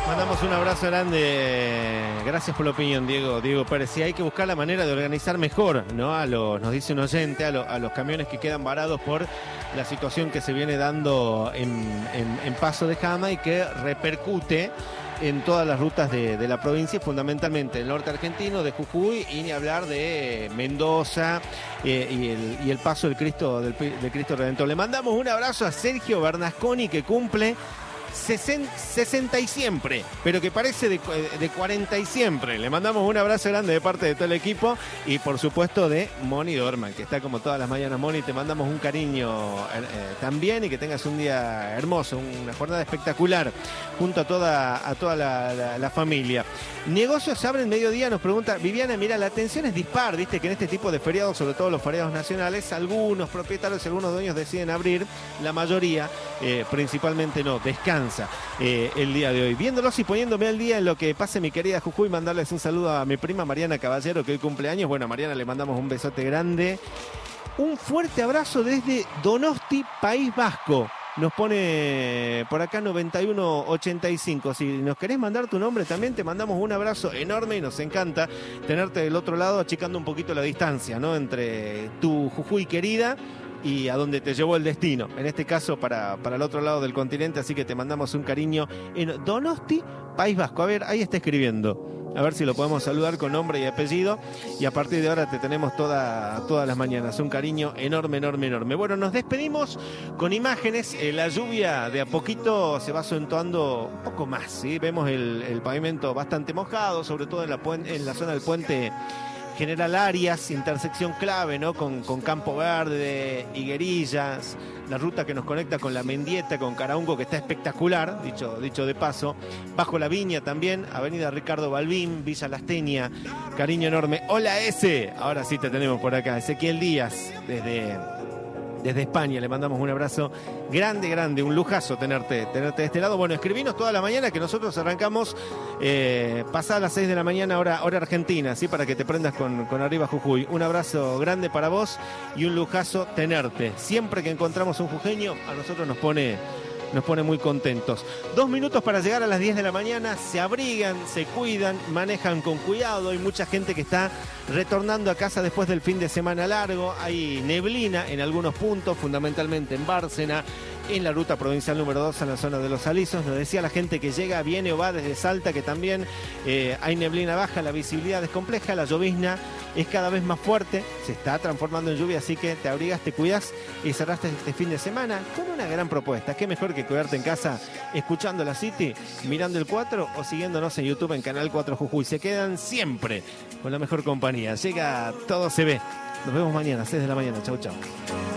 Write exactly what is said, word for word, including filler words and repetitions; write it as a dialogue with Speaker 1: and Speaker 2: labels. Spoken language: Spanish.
Speaker 1: Mandamos un abrazo grande. Gracias por la opinión, Diego. Diego Pérez. Sí, hay que buscar la manera de organizar mejor, ¿no? A los, nos dice un oyente, a, lo, a los camiones que quedan varados por la situación que se viene dando en, en, en Paso de Jama y que repercute en todas las rutas de, de la provincia, fundamentalmente el norte argentino, de Jujuy, y ni hablar de Mendoza eh, y, el, y el paso del Cristo, del, del Cristo Redentor. Le mandamos un abrazo a Sergio Bernasconi, que cumple sesenta y siempre, pero que parece de, de cuarenta y siempre. Le mandamos un abrazo grande de parte de todo el equipo y por supuesto de Moni Dorman, que está como todas las mañanas. Moni, te mandamos un cariño eh, también, y que tengas un día hermoso, una jornada espectacular junto a toda, a toda la, la, la familia. Negocios abren mediodía, nos pregunta Viviana. Mira, la atención es dispar, viste que en este tipo de feriados, sobre todo los feriados nacionales, algunos propietarios y algunos dueños deciden abrir, la mayoría, eh, principalmente no, descansa eh, el día de hoy. Viéndolos y poniéndome al día en lo que pase, mi querida Jujuy, mandarles un saludo a mi prima Mariana Caballero, que hoy cumple años. Bueno, a Mariana le mandamos un besote grande. Un fuerte abrazo desde Donosti, País Vasco. Nos pone por acá noventa y uno ochenta y cinco. Si nos querés mandar tu nombre también, te mandamos un abrazo enorme y nos encanta tenerte del otro lado, achicando un poquito la distancia, ¿no? Entre tu Jujuy querida y a donde te llevó el destino. En este caso para, para el otro lado del continente, así que te mandamos un cariño en Donosti, País Vasco. A ver, ahí está escribiendo. A ver si lo podemos saludar con nombre y apellido. Y a partir de ahora te tenemos toda, todas las mañanas. Un cariño enorme, enorme, enorme. Bueno, nos despedimos con imágenes. Eh, la lluvia de a poquito se va acentuando un poco más, ¿sí? Vemos el, el pavimento bastante mojado, sobre todo en la, en la zona del puente General Arias, intersección clave, ¿no? Con, con Campo Verde, Higuerillas, la ruta que nos conecta con La Mendieta, con Caraungo, que está espectacular, dicho, dicho de paso. Bajo la Viña también, Avenida Ricardo Balbín, Villa Lasteña, cariño enorme. Hola ese, ahora sí te tenemos por acá. Ezequiel Díaz, desde... Desde España, le mandamos un abrazo grande, grande, un lujazo tenerte, tenerte de este lado. Bueno, escribinos toda la mañana, que nosotros arrancamos eh, pasadas las seis de la mañana, hora, hora argentina, ¿sí? Para que te prendas con, con Arriba Jujuy. Un abrazo grande para vos y un lujazo tenerte. Siempre que encontramos un jujeño, a nosotros nos pone... Nos pone muy contentos. Dos minutos para llegar a las diez de la mañana. Se abrigan, se cuidan, manejan con cuidado. Hay mucha gente que está retornando a casa después del fin de semana largo. Hay neblina en algunos puntos, fundamentalmente en Bárcena, en la ruta provincial número dos, en la zona de Los Alisos. Nos decía la gente que llega, viene o va desde Salta, que también eh, hay neblina baja, la visibilidad es compleja, la llovizna es cada vez más fuerte, se está transformando en lluvia, así que te abrigas, te cuidas y cerraste este fin de semana con una gran propuesta. Qué mejor que quedarte en casa escuchando la City, mirando el cuatro o siguiéndonos en YouTube en Canal cuatro Jujuy. Se quedan siempre con la mejor compañía. Llega Todo Se Ve. Nos vemos mañana, seis de la mañana. Chau, chau.